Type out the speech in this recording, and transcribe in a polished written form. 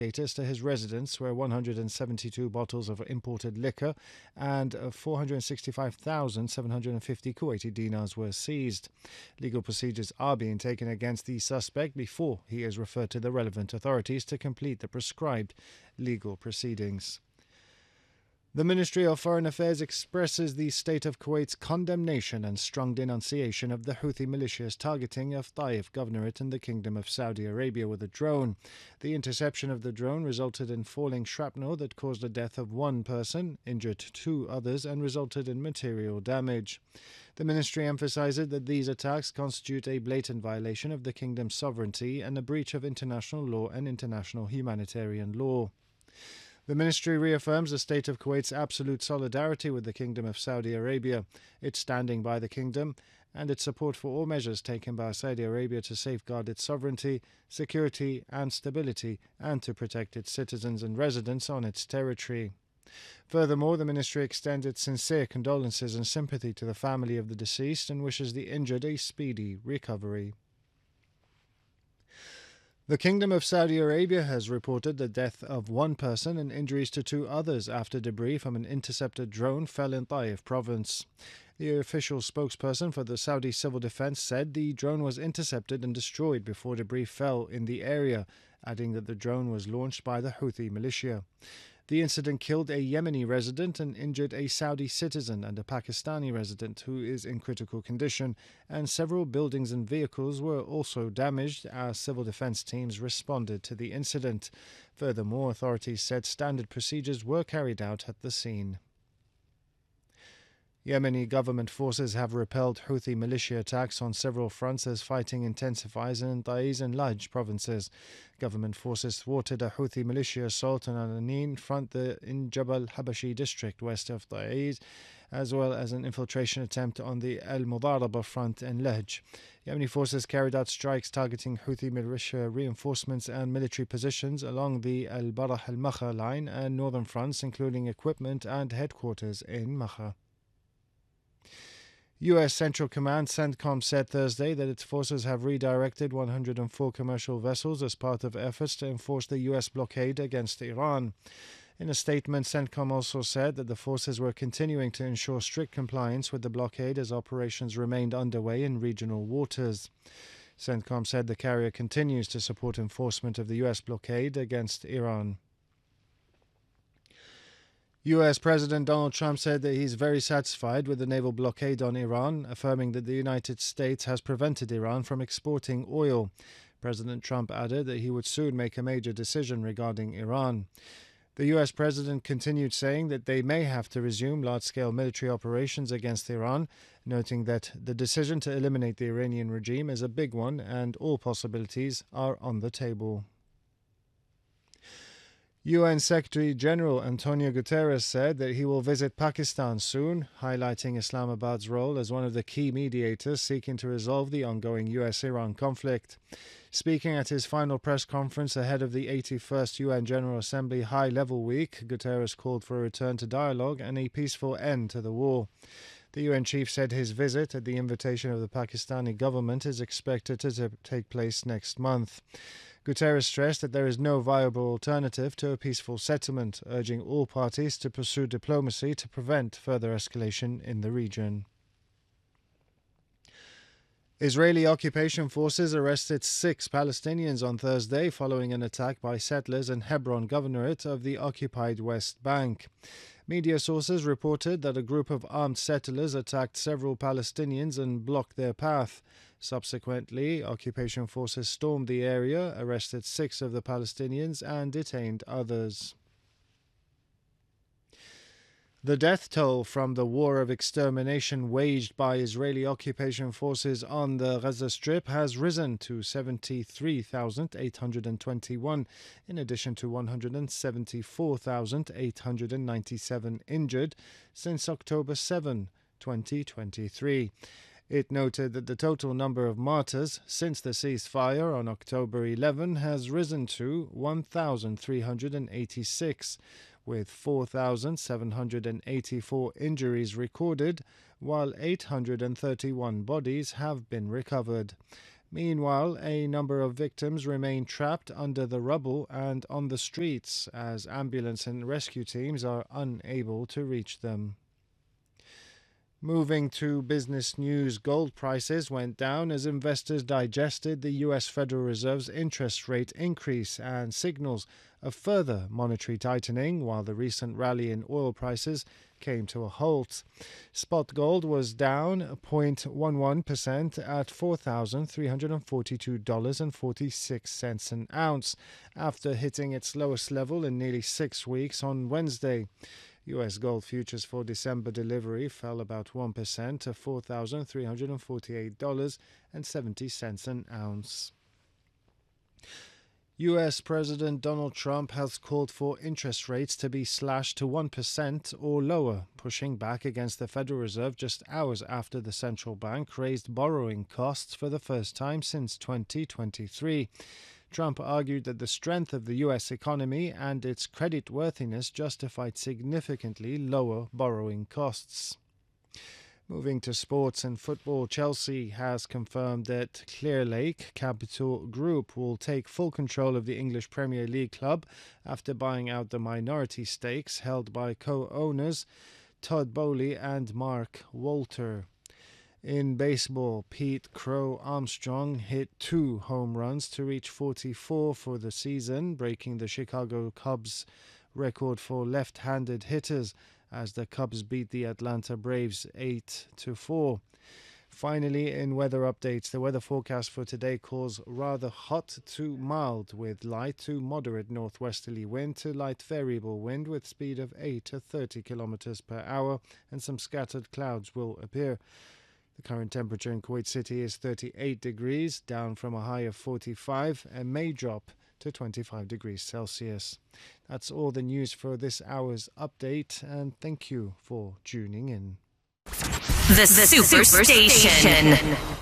to his residence, where 172 bottles of imported liquor and 465,750 Kuwaiti dinars were seized. Legal procedures are being taken against the suspect before he is referred to the relevant authorities to complete the prescribed legal proceedings. The Ministry of Foreign Affairs expresses the state of Kuwait's condemnation and strong denunciation of the Houthi militia's targeting of Taif Governorate in the Kingdom of Saudi Arabia with a drone. The interception of the drone resulted in falling shrapnel that caused the death of one person, injured two others, and resulted in material damage. The ministry emphasizes that these attacks constitute a blatant violation of the kingdom's sovereignty and a breach of international law and international humanitarian law. The ministry reaffirms the state of Kuwait's absolute solidarity with the Kingdom of Saudi Arabia, its standing by the kingdom, and its support for all measures taken by Saudi Arabia to safeguard its sovereignty, security, and stability, and to protect its citizens and residents on its territory. Furthermore, the ministry extends its sincere condolences and sympathy to the family of the deceased and wishes the injured a speedy recovery. The Kingdom of Saudi Arabia has reported the death of one person and injuries to two others after debris from an intercepted drone fell in Taif province. The official spokesperson for the Saudi Civil Defense said the drone was intercepted and destroyed before debris fell in the area, adding that the drone was launched by the Houthi militia. The incident killed a Yemeni resident and injured a Saudi citizen and a Pakistani resident who is in critical condition, and several buildings and vehicles were also damaged as civil defense teams responded to the incident. Furthermore, authorities said standard procedures were carried out at the scene. Yemeni government forces have repelled Houthi militia attacks on several fronts as fighting intensifies in Taiz and Laj provinces. Government forces thwarted a Houthi militia assault on Al Anin front in Jabal Habashi district west of Taiz, as well as an infiltration attempt on the Al Mudaraba front in Laj. Yemeni forces carried out strikes targeting Houthi militia reinforcements and military positions along the Al Barah al Makha line and northern fronts, including equipment and headquarters in Makha. U.S. Central Command CENTCOM said Thursday that its forces have redirected 104 commercial vessels as part of efforts to enforce the U.S. blockade against Iran. In a statement, CENTCOM also said that the forces were continuing to ensure strict compliance with the blockade as operations remained underway in regional waters. CENTCOM said the carrier continues to support enforcement of the U.S. blockade against Iran. U.S. President Donald Trump said that he's very satisfied with the naval blockade on Iran, affirming that the United States has prevented Iran from exporting oil. President Trump added that he would soon make a major decision regarding Iran. The U.S. president continued saying that they may have to resume large-scale military operations against Iran, noting that the decision to eliminate the Iranian regime is a big one and all possibilities are on the table. UN Secretary-General Antonio Guterres said that he will visit Pakistan soon, highlighting Islamabad's role as one of the key mediators seeking to resolve the ongoing US-Iran conflict. Speaking at his final press conference ahead of the 81st UN General Assembly High-Level Week, Guterres called for a return to dialogue and a peaceful end to the war. The UN chief said his visit, at the invitation of the Pakistani government, is expected to take place next month. Guterres stressed that there is no viable alternative to a peaceful settlement, urging all parties to pursue diplomacy to prevent further escalation in the region. Israeli occupation forces arrested 6 Palestinians on Thursday following an attack by settlers in Hebron Governorate of the occupied West Bank. Media sources reported that a group of armed settlers attacked several Palestinians and blocked their path. Subsequently, occupation forces stormed the area, arrested 6 of the Palestinians, and detained others. The death toll from the war of extermination waged by Israeli occupation forces on the Gaza Strip has risen to 73,821, in addition to 174,897 injured since October 7, 2023. It noted that the total number of martyrs since the ceasefire on October 11 has risen to 1,386, with 4,784 injuries recorded, while 831 bodies have been recovered. Meanwhile, a number of victims remain trapped under the rubble and on the streets as ambulance and rescue teams are unable to reach them. Moving to business news, gold prices went down as investors digested the U.S. Federal Reserve's interest rate increase and signals of further monetary tightening, while the recent rally in oil prices came to a halt. Spot gold was down 0.11% at $4,342.46 an ounce after hitting its lowest level in nearly 6 weeks on Wednesday. U.S. gold futures for December delivery fell about 1% to $4,348.70 an ounce. U.S. President Donald Trump has called for interest rates to be slashed to 1% or lower, pushing back against the Federal Reserve just hours after the central bank raised borrowing costs for the first time since 2023. Trump argued that the strength of the U.S. economy and its creditworthiness justified significantly lower borrowing costs. Moving to sports and football, Chelsea has confirmed that Clearlake Capital Group will take full control of the English Premier League club after buying out the minority stakes held by co-owners Todd Boehly and Mark Walter. In baseball, Pete Crow Armstrong hit 2 home runs to reach 44 for the season, breaking the Chicago Cubs record for left-handed hitters as the Cubs beat the Atlanta Braves 8-4. Finally, in weather updates, the weather forecast for today calls rather hot to mild with light to moderate northwesterly wind to light variable wind with speed of 8 to 30 kilometers per hour, and some scattered clouds will appear. The current temperature in Kuwait City is 38 degrees, down from a high of 45, and may drop to 25 degrees Celsius. That's all the news for this hour's update, and thank you for tuning in. The Superstation.